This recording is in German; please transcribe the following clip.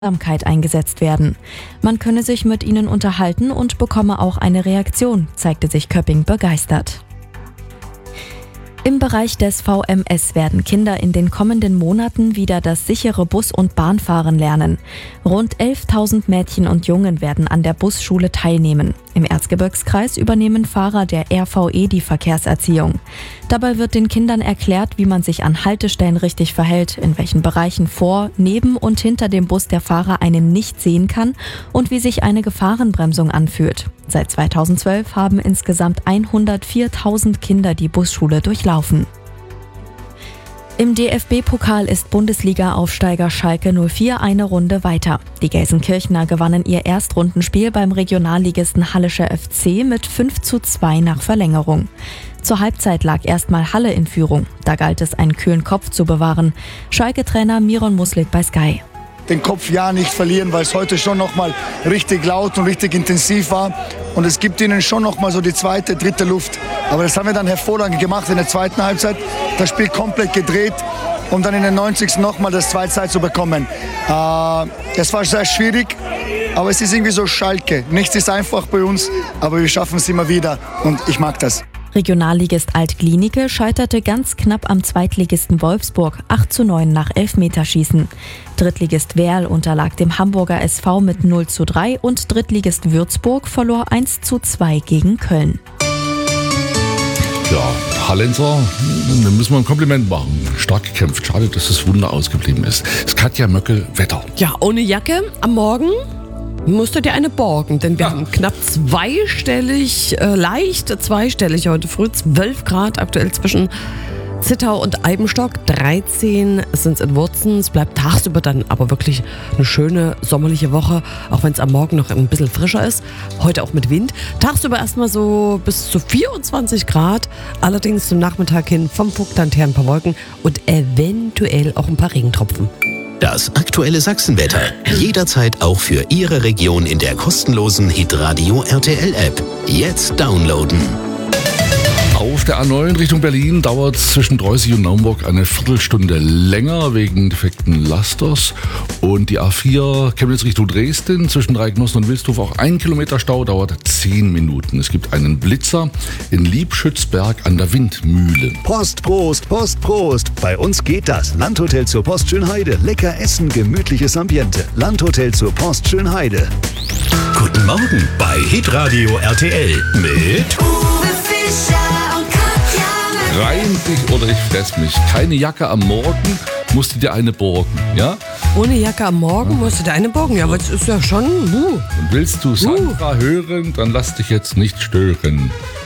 eingesetzt werden. Man könne sich mit ihnen unterhalten und bekomme auch eine Reaktion, zeigte sich Köpping begeistert. Im Bereich des VMS werden Kinder in den kommenden Monaten wieder das sichere Bus- und Bahnfahren lernen. Rund 11.000 Mädchen und Jungen werden an der Busschule teilnehmen. Im Erzgebirgskreis übernehmen Fahrer der RVE die Verkehrserziehung. Dabei wird den Kindern erklärt, wie man sich an Haltestellen richtig verhält, in welchen Bereichen vor, neben und hinter dem Bus der Fahrer einen nicht sehen kann und wie sich eine Gefahrenbremsung anfühlt. Seit 2012 haben insgesamt 104.000 Kinder die Busschule durchlaufen. Im DFB-Pokal ist Bundesliga-Aufsteiger Schalke 04 eine Runde weiter. Die Gelsenkirchener gewannen ihr Erstrundenspiel beim Regionalligisten Hallischer FC mit 5:2 nach Verlängerung. Zur Halbzeit lag erstmal Halle in Führung. Da galt es, einen kühlen Kopf zu bewahren. Schalke-Trainer Miron Muslik bei Sky. Den Kopf ja nicht verlieren, weil es heute schon nochmal richtig laut und richtig intensiv war. Und es gibt ihnen schon nochmal so die zweite, dritte Luft. Aber das haben wir dann hervorragend gemacht in der zweiten Halbzeit. Das Spiel komplett gedreht, um dann in den 90. nochmal das 2:2 zu bekommen. Es war sehr schwierig, aber es ist irgendwie so Schalke. Nichts ist einfach bei uns, aber wir schaffen es immer wieder und ich mag das. Regionalligist Alt-Glienicke scheiterte ganz knapp am Zweitligisten Wolfsburg 8:9 nach Elfmeterschießen. Drittligist Werl unterlag dem Hamburger SV mit 0:3 und Drittligist Würzburg verlor 1:2 gegen Köln. Ja, Hallenser, da müssen wir ein Kompliment machen. Stark gekämpft. Schade, dass das Wunder ausgeblieben ist. Es ist Katja Möckel, Wetter. Ja, ohne Jacke am Morgen musst du dir eine borgen, denn wir haben knapp leicht zweistellig heute früh, 12 Grad aktuell zwischen Zittau und Eibenstock, 13 sind es in Wurzen. Es bleibt tagsüber dann aber wirklich eine schöne sommerliche Woche, auch wenn es am Morgen noch ein bisschen frischer ist. Heute auch mit Wind. Tagsüber erstmal so bis zu 24 Grad, allerdings zum Nachmittag hin vom Vogtland her ein paar Wolken und eventuell auch ein paar Regentropfen. Das aktuelle Sachsenwetter. Jederzeit auch für Ihre Region in der kostenlosen Hitradio RTL App. Jetzt downloaden. Auf der A9 Richtung Berlin dauert es zwischen Dreußig und Naumburg eine Viertelstunde länger wegen defekten Lasters. Und die A4 Chemnitz Richtung Dresden zwischen Dreignossen und Wilsdorf auch 1 Kilometer Stau, dauert 10 Minuten. Es gibt einen Blitzer in Liebschützberg an der Windmühle. Post, Prost, Post, Prost. Bei uns geht das. Landhotel zur Post Schönheide. Lecker essen, gemütliches Ambiente. Landhotel zur Post Schönheide. Guten Morgen bei Hitradio RTL mit Uwe Fischer und Katja Rein dich oder ich fress mich. Keine Jacke am Morgen, musst du dir eine borgen, ja? Ohne Jacke am Morgen musst du dir eine borgen. Ja, aber es ist ja schon... Und willst du Sandra hören, dann lass dich jetzt nicht stören.